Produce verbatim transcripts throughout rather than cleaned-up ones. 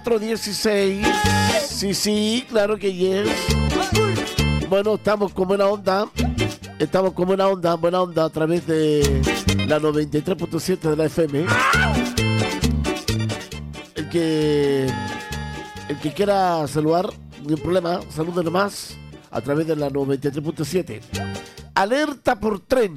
cuatro dieciséis. Sí, sí, claro que yes. Bueno, estamos con buena onda. Estamos con buena onda, buena onda a través de la noventa y tres punto siete de la F M. El que, el que quiera saludar, no hay problema, salúdenlo más a través de la noventa y tres punto siete. Alerta por tren.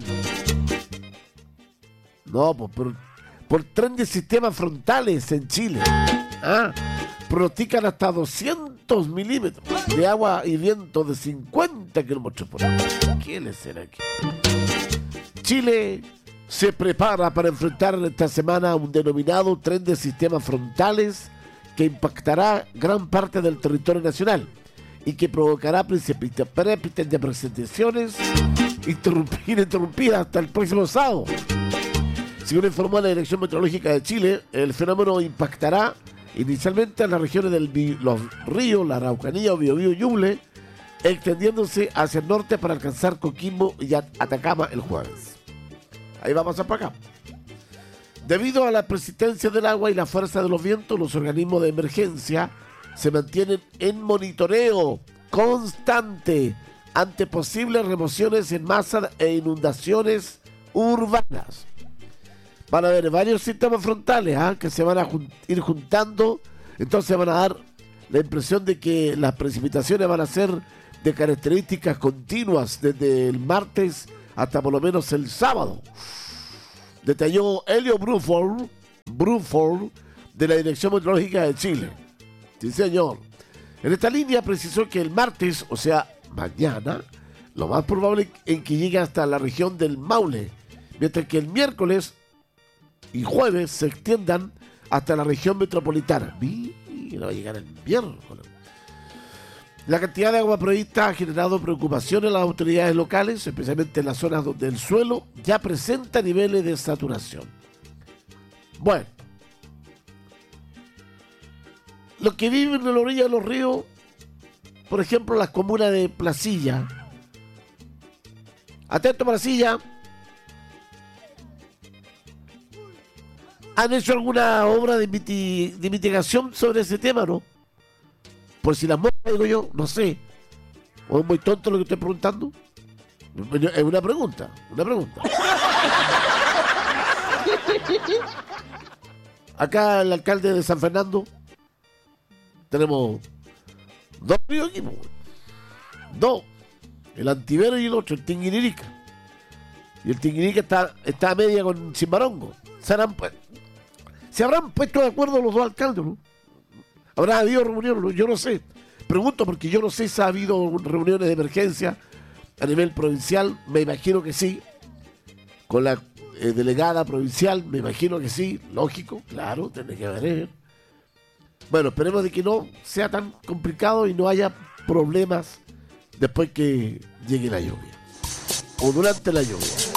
No, pues por, por tren de sistemas frontales en Chile. Ah, pronostican hasta doscientos milímetros de agua y viento de cincuenta kilómetros por hora. ¿Qué le será aquí? Chile se prepara para enfrentar esta semana un denominado tren de sistemas frontales que impactará gran parte del territorio nacional y que provocará precipitaciones de precipitaciones interrumpidas hasta el próximo sábado. Según informó la Dirección Meteorológica de Chile, el fenómeno impactará inicialmente en las regiones de los ríos, la Araucanía, Biobío y Ñuble, extendiéndose hacia el norte para alcanzar Coquimbo y Atacama el jueves. Ahí va a pasar para acá. Debido a la persistencia del agua y la fuerza de los vientos, los organismos de emergencia se mantienen en monitoreo constante ante posibles remociones en masa e inundaciones urbanas. Van a haber varios sistemas frontales ¿eh? que se van a jun- ir juntando, entonces van a dar la impresión de que las precipitaciones van a ser de características continuas desde el martes hasta por lo menos el sábado. Detalló Helio Bruford, Bruford de la Dirección Meteorológica de Chile. Sí, señor. En esta línea precisó que el martes, o sea, mañana, lo más probable es que llegue hasta la región del Maule, mientras que el miércoles y jueves se extiendan hasta la región metropolitana. Mira, va a llegar el miércoles. La cantidad de agua prevista ha generado preocupación en las autoridades locales, especialmente en las zonas donde el suelo ya presenta niveles de saturación. Bueno, los que viven en la orilla de los ríos, por ejemplo, las comunas de Placilla. Atento, Placilla. ¿Han hecho alguna obra de, miti- de mitigación sobre ese tema, no? Por si las moscas, digo yo, no sé. ¿O es muy tonto lo que estoy preguntando? Es una pregunta, una pregunta. Acá el alcalde de San Fernando, tenemos dos ríos aquí, pues. Dos. El Antivero y el otro, el Tinguiririca. Y el Tinguiririca está, está a media con Chimbarongo. Se harán, pues, se habrán puesto de acuerdo los dos alcaldes, ¿no? ¿Habrá habido reuniones? Yo no sé. Pregunto porque yo no sé si ha habido reuniones de emergencia a nivel provincial. Me imagino que sí. Con la eh, delegada provincial, me imagino que sí. Lógico, claro, tiene que haber. Bueno, esperemos de que no sea tan complicado y no haya problemas después que llegue la lluvia. O durante la lluvia.